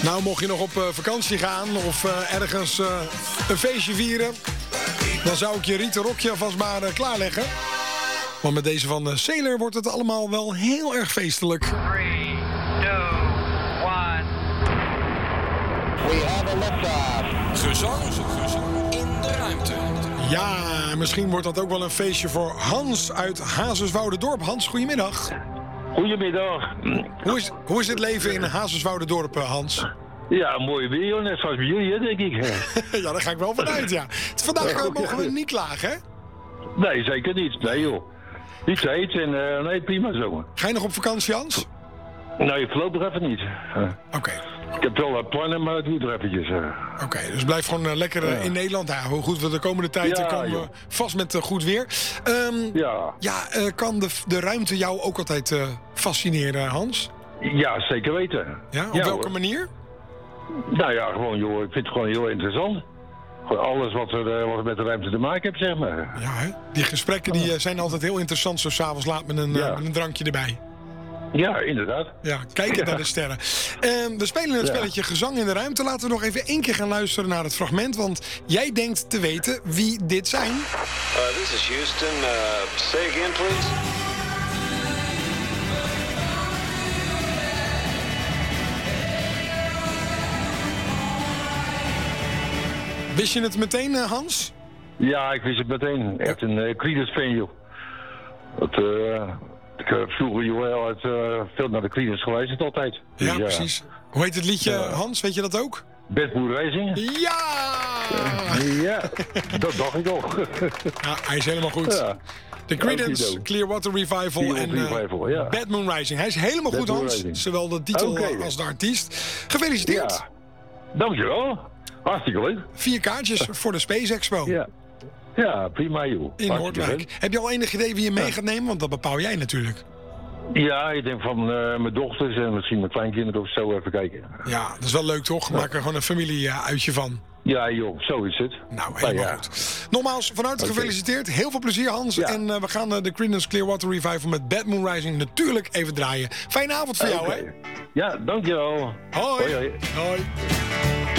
Nou, mocht je nog op vakantie gaan of ergens een feestje vieren, dan zou ik je rieten rokje alvast maar klaarleggen. Want met deze van Sailor wordt het allemaal wel heel erg feestelijk. 3, 2, 1. We have a liftoff. Gezang in de ruimte. Ja, misschien wordt dat ook wel een feestje voor Hans uit Hazerswoude-dorp. Hans, goedemiddag. Goedemiddag. Hoe is het leven in Hazerswoude-dorp, Hans? Ja, mooi weer, net zoals bij jullie, hè, denk ik. Ja, daar ga ik wel vanuit, ja. Vandaag mogen we niet klagen, hè? Nee, zeker niet. Nee, joh. Niet steeds en nee, prima zo. Ga je nog op vakantie, Hans? Nee, voorlopig even niet. Oké. Ik heb wel wat plannen, maar het moet er eventjes. Oké, dus blijf gewoon lekker in Nederland. Ja, hoe goed we de komende tijd komen we vast met goed weer. Kan de ruimte jou ook altijd fascineren, Hans? Ja, zeker weten. Ja, op welke manier? Nou ja, gewoon joh, ik vind het gewoon heel interessant. Gewoon alles wat met de ruimte te maken heeft, zeg maar. Ja, hè? Die gesprekken die zijn altijd heel interessant zo 's avonds laat met een drankje erbij. Ja, inderdaad. Ja, kijken naar de sterren. We spelen het spelletje Gezang in de Ruimte. Laten we nog even 1 keer gaan luisteren naar het fragment. Want jij denkt te weten wie dit zijn. This is Houston. Say again, please. Wist je het meteen, Hans? Ja, ik wist het meteen. Echt een Creedence fan, joh. Ik heb vroeger joh, veel naar de Creedence geweest, het altijd. Dus, ja, precies. Hoe heet het liedje, Hans? Weet je dat ook? Bad Moon Rising. Ja! Ja, dat dacht ik ook. Ja, hij is helemaal goed. Ja. De Creedence Clearwater Revival en Bad Moon Rising. Hij is helemaal goed, Hans. Zowel de titel als de artiest. Gefeliciteerd. Ja. Dankjewel. Hartstikke leuk. 4 kaartjes voor de Space Expo. Ja, prima joh. In Noordwijk. Heb je al enig idee wie je mee gaat nemen? Want dat bepaal jij natuurlijk. Ja, ik denk van mijn dochters en misschien mijn kleinkinderen of zo even kijken. Ja, dat is wel leuk toch? Maak er gewoon een familie-uitje van. Ja joh, zo is het. Nou, helemaal goed. Nogmaals, van harte gefeliciteerd. Heel veel plezier, Hans. Ja. En we gaan de Creedence Clearwater Revival met Bad Moon Rising natuurlijk even draaien. Fijne avond voor jou, hè? Ja, dankjewel. Hoi. Hoi.